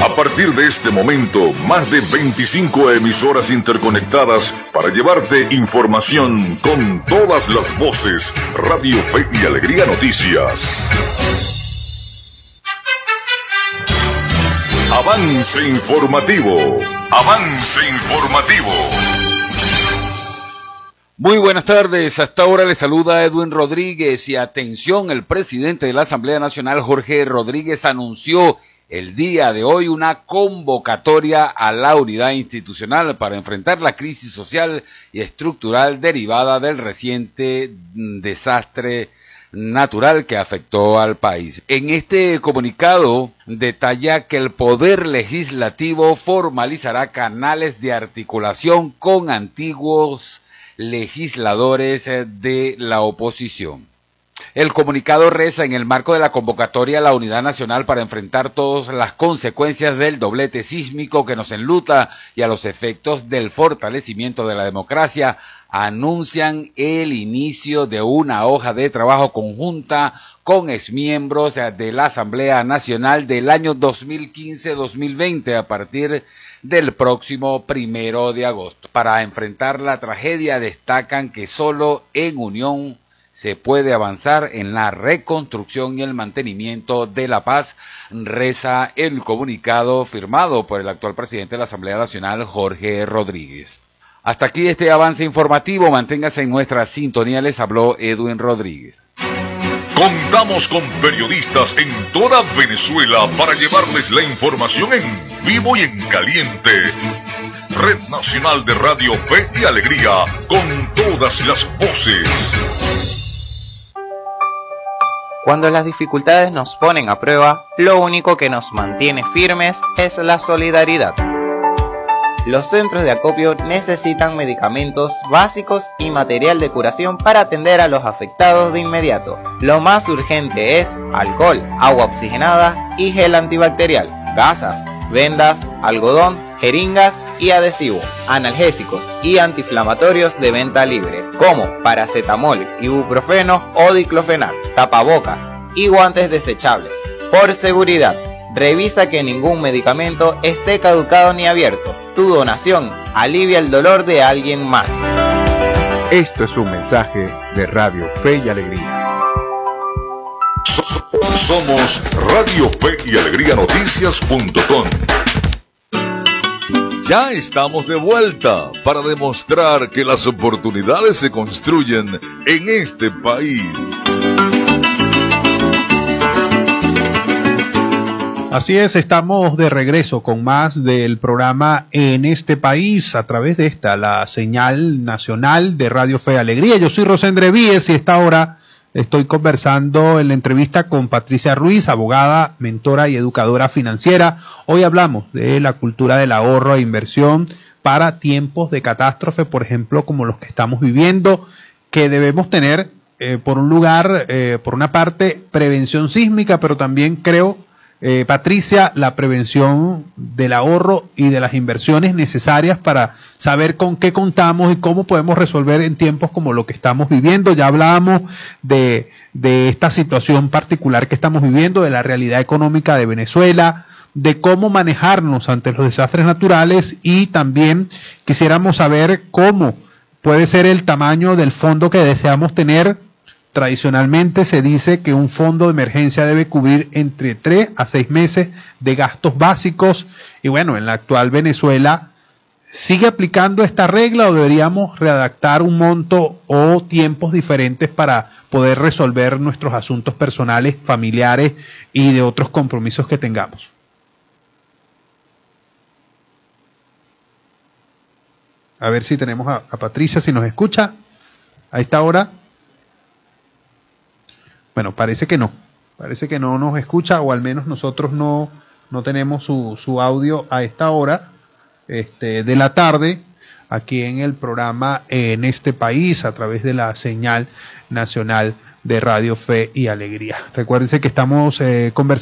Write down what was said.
A partir de este momento, más de 25 emisoras interconectadas para llevarte información con todas las voces. Radio Fe y Alegría Noticias. Avance informativo. Avance informativo. Muy buenas tardes, hasta ahora le saluda Edwin Rodríguez y atención, el presidente de la Asamblea Nacional, Jorge Rodríguez, anunció el día de hoy una convocatoria a la unidad institucional para enfrentar la crisis social y estructural derivada del reciente desastre natural que afectó al país. En este comunicado detalla que el Poder Legislativo formalizará canales de articulación con antiguos legisladores de la oposición. El comunicado reza: en el marco de la convocatoria a la Unidad Nacional para enfrentar todas las consecuencias del doblete sísmico que nos enluta y a los efectos del fortalecimiento de la democracia, anuncian el inicio de una hoja de trabajo conjunta con exmiembros de la Asamblea Nacional del año 2015-2020 a partir del próximo 1 de agosto. Para enfrentar la tragedia, destacan que solo en unión se puede avanzar en la reconstrucción y el mantenimiento de la paz, reza el comunicado firmado por el actual presidente de la Asamblea Nacional, Jorge Rodríguez. Hasta aquí este avance informativo, manténgase en nuestra sintonía, les habló Edwin Rodríguez. Contamos con periodistas en toda Venezuela para llevarles la información en vivo y en caliente. Red Nacional de Radio Fe y Alegría, con todas las voces. Cuando las dificultades nos ponen a prueba, lo único que nos mantiene firmes es la solidaridad. Los centros de acopio necesitan medicamentos básicos y material de curación para atender a los afectados de inmediato. Lo más urgente es alcohol, agua oxigenada y gel antibacterial, gasas, vendas, algodón, jeringas y adhesivo, analgésicos y antiinflamatorios de venta libre, como paracetamol, ibuprofeno o diclofenac, tapabocas y guantes desechables. Por seguridad, revisa que ningún medicamento esté caducado ni abierto. Tu donación alivia el dolor de alguien más. Esto es un mensaje de Radio Fe y Alegría. Somos Radio Fe y Alegría Noticias.com. Ya estamos de vuelta para demostrar que las oportunidades se construyen en este país. Así es, estamos de regreso con más del programa En este País a través de la señal nacional de Radio Fe y Alegría. Yo soy Rosendre Víez y a esta hora estoy conversando en la entrevista con Patricia Ruiz, abogada, mentora y educadora financiera. Hoy hablamos de la cultura del ahorro e inversión para tiempos de catástrofe, por ejemplo, como los que estamos viviendo, que debemos tener, por una parte, prevención sísmica, pero también creo, Patricia, la prevención del ahorro y de las inversiones necesarias para saber con qué contamos y cómo podemos resolver en tiempos como lo que estamos viviendo. Ya hablábamos de esta situación particular que estamos viviendo, de la realidad económica de Venezuela, de cómo manejarnos ante los desastres naturales, y también quisiéramos saber cómo puede ser el tamaño del fondo que deseamos tener. Tradicionalmente se dice que un fondo de emergencia debe cubrir entre 3 a 6 meses de gastos básicos, y bueno, en la actual Venezuela, ¿sigue aplicando esta regla o deberíamos redactar un monto o tiempos diferentes para poder resolver nuestros asuntos personales, familiares y de otros compromisos que tengamos? A ver si tenemos a Patricia, si nos escucha a esta hora. Bueno, parece que no nos escucha, o al menos nosotros no tenemos su audio a esta hora de la tarde, aquí en el programa En este País, a través de la señal nacional de Radio Fe y Alegría. Recuérdense que estamos conversando